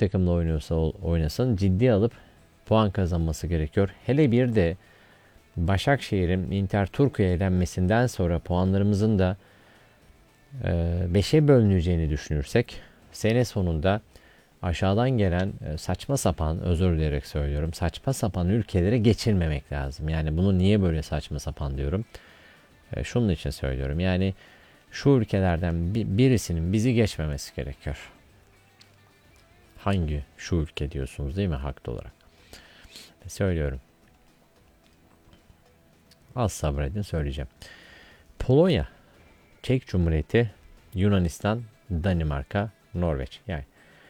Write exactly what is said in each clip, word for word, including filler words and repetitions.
takımla oynuyorsa oynasın ciddiye alıp puan kazanması gerekiyor. Hele bir de Başakşehir'in Inter Turku'ya elenmesinden sonra puanlarımızın da beşe bölüneceğini düşünürsek sene sonunda aşağıdan gelen saçma sapan, özür dileyerek söylüyorum, saçma sapan ülkelere geçirmemek lazım. Yani bunu niye böyle saçma sapan diyorum? Şunun için söylüyorum. Yani şu ülkelerden birisinin bizi geçmemesi gerekiyor. Hangi şu ülke diyorsunuz değil mi haklı olarak? Söylüyorum. Az sabredin söyleyeceğim. Polonya, Çek Cumhuriyeti, Yunanistan, Danimarka, Norveç. Yani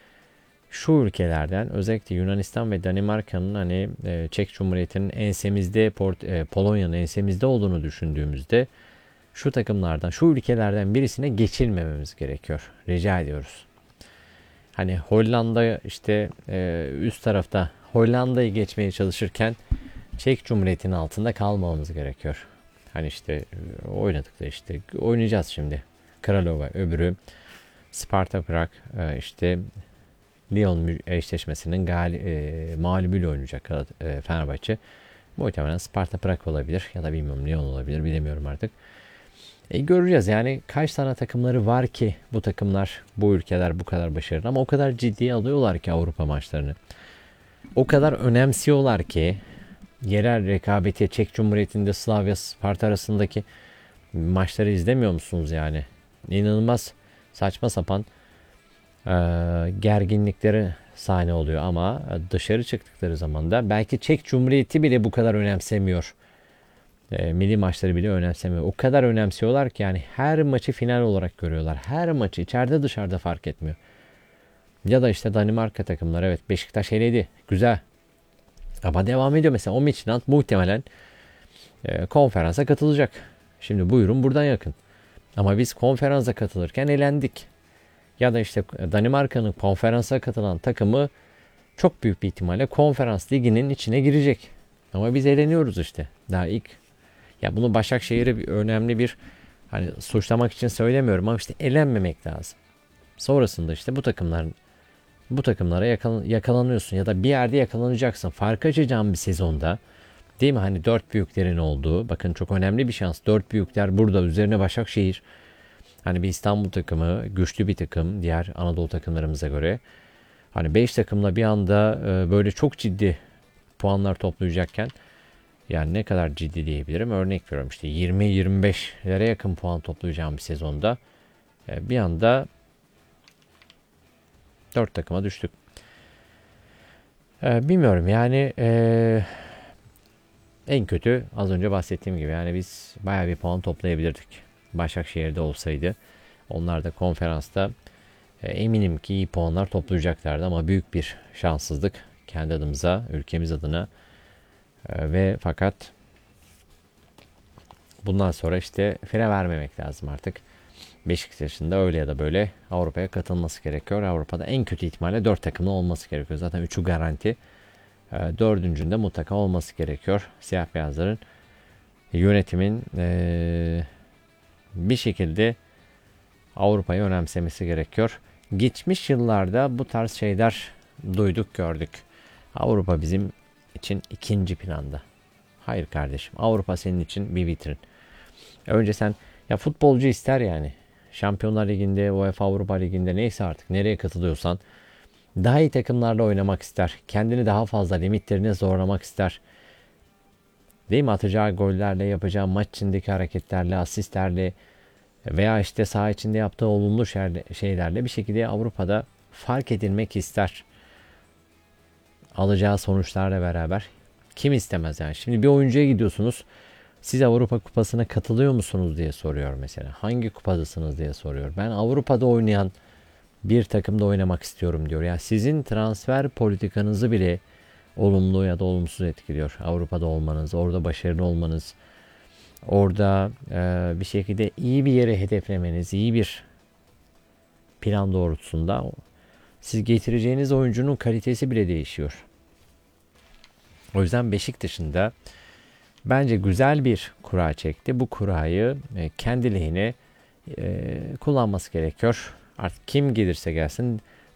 şu ülkelerden özellikle Yunanistan ve Danimarka'nın hani e, Çek Cumhuriyeti'nin ensemizde, Port, e, Polonya'nın ensemizde olduğunu düşündüğümüzde şu takımlardan, şu ülkelerden birisine geçilmememiz gerekiyor. Rica ediyoruz. Hani Hollanda işte e, üst tarafta Hollanda'yı geçmeye çalışırken Çek Cumhuriyeti'nin altında kalmamamız gerekiyor. Hani işte oynadık da işte oynayacağız şimdi. Kralova öbürü Sparta Prag işte Lyon eşleşmesinin gali, e, mağlubiyle oynayacak e, Fenerbahçe. Muhtemelen Sparta Prag olabilir ya da bilmiyorum Lyon olabilir bilemiyorum artık. E, göreceğiz yani kaç tane takımları var ki bu takımlar bu ülkeler bu kadar başarılı ama o kadar ciddiye alıyorlar ki Avrupa maçlarını. O kadar önemsiyorlar ki yerel rekabeti Çek Cumhuriyeti'nde Slavia Sparta arasındaki maçları izlemiyor musunuz yani? İnanılmaz saçma sapan e, gerginlikleri sahne oluyor ama dışarı çıktıkları zaman da belki Çek Cumhuriyeti bile bu kadar önemsemiyor. E, milli maçları bile önemsemiyor. O kadar önemsiyorlar ki yani her maçı final olarak görüyorlar. Her maçı içeride dışarıda fark etmiyor. Ya da işte Danimarka takımları evet Beşiktaş eledi. Güzel. Ama devam ediyor mesela o Midtjylland muhtemelen e, konferansa katılacak. Şimdi buyurun buradan yakın. Ama biz konferansa katılırken elendik. Ya da işte Danimarka'nın konferansa katılan takımı çok büyük bir ihtimalle konferans liginin içine girecek. Ama biz eleniyoruz işte. Daha ilk ya bunu Başakşehir'e bir önemli bir hani suçlamak için söylemiyorum ama işte elenmemek lazım. Sonrasında işte bu takımların bu takımlara yakal- yakalanıyorsun ya da bir yerde yakalanacaksın. Fark açacağın bir sezonda değil mi? Hani dört büyüklerin olduğu bakın çok önemli bir şans. Dört büyükler burada üzerine Başakşehir hani bir İstanbul takımı güçlü bir takım diğer Anadolu takımlarımıza göre. Hani beş takımla bir anda e, böyle çok ciddi puanlar toplayacakken yani ne kadar ciddi diyebilirim örnek veriyorum işte yirmi yirmi beşlere yakın puan toplayacağım bir sezonda e, bir anda dört takıma düştük. Ee, bilmiyorum yani e, en kötü az önce bahsettiğim gibi yani biz bayağı bir puan toplayabilirdik. Başakşehir'de olsaydı onlar da konferansta e, eminim ki iyi puanlar toplayacaklardı ama büyük bir şanssızlık kendi adımıza, ülkemiz adına e, ve fakat bundan sonra işte fire vermemek lazım artık. Beşiktaş'ın da öyle ya da böyle Avrupa'ya katılması gerekiyor. Avrupa'da en kötü ihtimalle dört takımlı olması gerekiyor. Zaten üçü garanti. Dördüncünde mutlaka olması gerekiyor. Siyah beyazların yönetimin ee, bir şekilde Avrupa'yı önemsemesi gerekiyor. Geçmiş yıllarda bu tarz şeyler duyduk gördük. Avrupa bizim için ikinci planda. Hayır kardeşim Avrupa senin için bir vitrin. Önce sen ya futbolcu ister yani. Şampiyonlar Ligi'nde, UEFA Avrupa Ligi'nde neyse artık nereye katılıyorsan daha iyi takımlarla oynamak ister. Kendini daha fazla limitlerine zorlamak ister. Değil mi? Atacağı gollerle, yapacağı maç içindeki hareketlerle, asistlerle veya işte saha içinde yaptığı olumlu şeylerle bir şekilde Avrupa'da fark edilmek ister. Alacağı sonuçlarla beraber. Kim istemez yani? Şimdi bir oyuncuya gidiyorsunuz. Siz Avrupa Kupası'na katılıyor musunuz diye soruyor mesela. Hangi kupadasınız diye soruyor. Ben Avrupa'da oynayan bir takımda oynamak istiyorum diyor. Yani sizin transfer politikanızı bile olumlu ya da olumsuz etkiliyor. Avrupa'da olmanız, orada başarılı olmanız, orada e, bir şekilde iyi bir yere hedeflemeniz, iyi bir plan doğrultusunda siz getireceğiniz oyuncunun kalitesi bile değişiyor. O yüzden Beşiktaş'ın da bence güzel bir kura çekti. Bu kurayı e, kendi lehine e, kullanması gerekiyor. Artık kim gelirse gelsin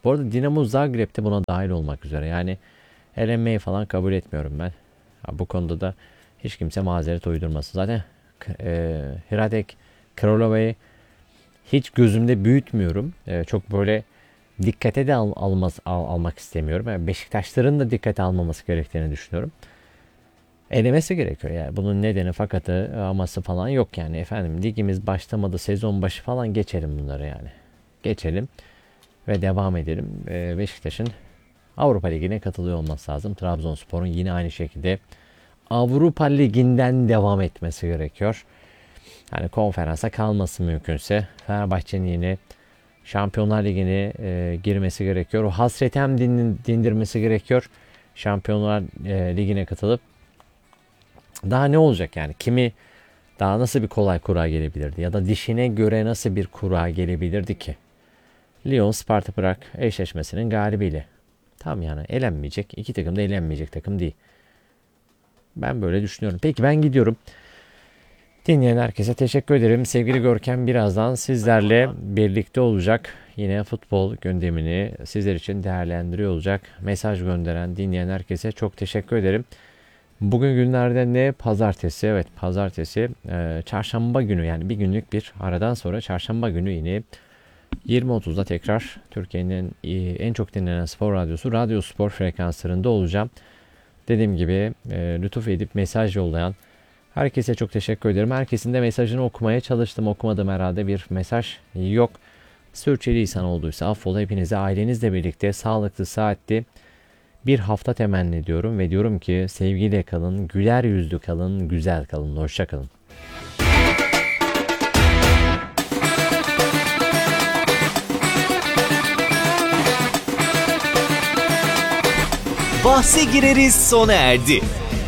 Bu arada Dinamo Zagreb de buna dahil olmak üzere. Yani elenmeyi falan kabul etmiyorum ben. Ha, bu konuda da hiç kimse mazeret uydurmasın. Zaten e, Hradek Kralova'yı hiç gözümde büyütmüyorum. E, çok böyle dikkate de al, almaz, al, almak istemiyorum. Yani Beşiktaşların da dikkate almaması gerektiğini düşünüyorum. Elemesi gerekiyor yani. Bunun nedeni fakatı aması falan yok yani. Efendim ligimiz başlamadı, sezon başı falan geçelim bunları yani. Geçelim ve devam edelim. E, Beşiktaş'ın Avrupa Ligi'ne katılıyor olması lazım. Trabzonspor'un yine aynı şekilde Avrupa Ligi'nden devam etmesi gerekiyor. Yani konferansa kalması mümkünse. Fenerbahçe'nin yine Şampiyonlar Ligi'ne e, girmesi gerekiyor. O hasreti hem din, dindirmesi gerekiyor. Şampiyonlar e, Ligi'ne katılıp daha ne olacak yani? Kimi daha nasıl bir kolay kura gelebilirdi? Ya da dişine göre nasıl bir kura gelebilirdi ki? Lyon Sparta Prag eşleşmesinin galibiyle. Tam yani elenmeyecek. İki takım da elenmeyecek takım değil. Ben böyle düşünüyorum. Peki ben gidiyorum. Dinleyen herkese teşekkür ederim. Sevgili Görkem birazdan sizlerle birlikte olacak. Yine futbol gündemini sizler için değerlendiriyor olacak. Mesaj gönderen, dinleyen herkese çok teşekkür ederim. Bugün günlerden ne? Pazartesi. Evet pazartesi. Ee, çarşamba günü yani bir günlük bir aradan sonra çarşamba günü yine yirmi otuzda tekrar Türkiye'nin en çok dinlenen spor radyosu Radyo Spor frekanslarında olacağım. Dediğim gibi e, lütuf edip mesaj yollayan herkese çok teşekkür ederim. Herkesin de mesajını okumaya çalıştım. Okumadığım herhalde bir mesaj yok. Sürçülisan olduysa affola. Hepinize ailenizle birlikte sağlıklı, saatli bir hafta temenni ediyorum. Ve diyorum ki sevgiyle kalın, güler yüzlü kalın, güzel kalın. Hoşça kalın. Bahse gireriz sona erdi.